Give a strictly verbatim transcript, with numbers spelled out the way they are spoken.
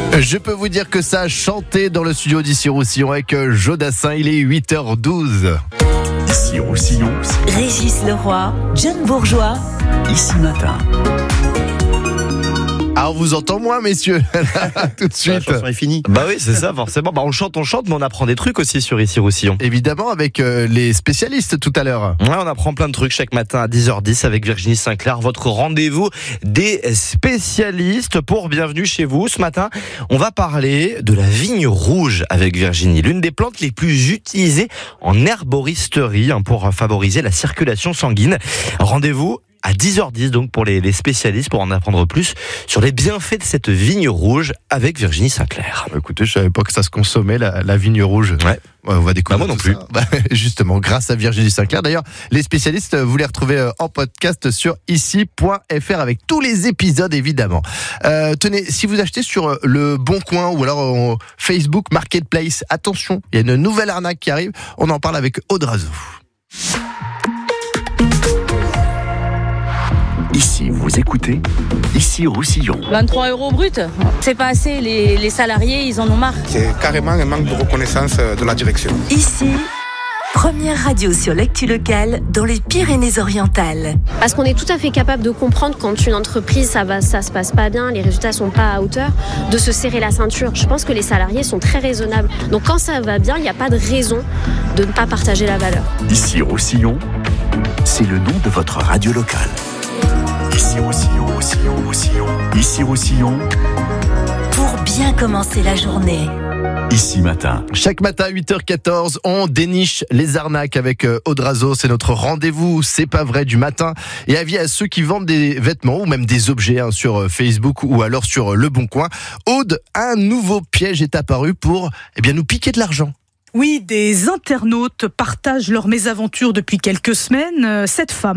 Je peux vous dire que ça a chanté dans le studio d'Ici Roussillon avec Jodassin, il est huit heures douze. Ici Roussillon, Régis Leroy, John Bourgeois, Ici Matin. Ah, on vous entend moins, messieurs. Tout de suite. La chanson est finie. Bah oui, c'est ça, forcément. Bah on chante, on chante, mais on apprend des trucs aussi sur Ici Roussillon. Évidemment, avec euh, les spécialistes tout à l'heure. Ouais, on apprend plein de trucs chaque matin à dix heures dix avec Virginie Sinclair, votre rendez-vous des spécialistes pour Bienvenue chez vous. Ce matin, on va parler de la vigne rouge avec Virginie, l'une des plantes les plus utilisées en herboristerie hein, pour favoriser la circulation sanguine. Rendez-vous à dix heures dix donc pour les, les spécialistes pour en apprendre plus sur les bienfaits de cette vigne rouge avec Virginie Sinclair. Écoutez, je savais pas que ça se consommait la, la vigne rouge. Ouais. Ouais, on va découvrir. Bah moi non tout plus. ça. Bah, justement, grâce à Virginie Sinclair. D'ailleurs, les spécialistes, vous les retrouvez en podcast sur ici point f r avec tous les épisodes, évidemment. Euh, tenez, si vous achetez sur le Bon Coin ou alors euh, Facebook Marketplace, attention, il y a une nouvelle arnaque qui arrive. On en parle avec Audrazo. Ici, vous écoutez Ici Roussillon. vingt-trois euros brut, c'est pas assez. Les, les salariés, ils en ont marre. C'est carrément un manque de reconnaissance de la direction. Ici, première radio sur l'actu locale dans les Pyrénées-Orientales. Parce qu'on est tout à fait capable de comprendre quand une entreprise, ça va, ça se passe pas bien, les résultats sont pas à hauteur, de se serrer la ceinture. Je pense que les salariés sont très raisonnables. Donc quand ça va bien, il n'y a pas de raison de ne pas partager la valeur. Ici Roussillon, c'est le nom de votre radio locale. Ici Roussillon, Roussillon, Roussillon. Ici Roussillon, Pour bien commencer la journée. Ici Matin. Chaque matin à huit heures quatorze, on déniche les arnaques avec Audrazo. C'est notre rendez-vous, c'est pas vrai, du matin. Et avis à ceux qui vendent des vêtements ou même des objets hein, sur Facebook ou alors sur Le Bon Coin. Aude, un nouveau piège est apparu pour eh bien, nous piquer de l'argent. Oui, des internautes partagent leur mésaventure depuis quelques semaines. Cette femme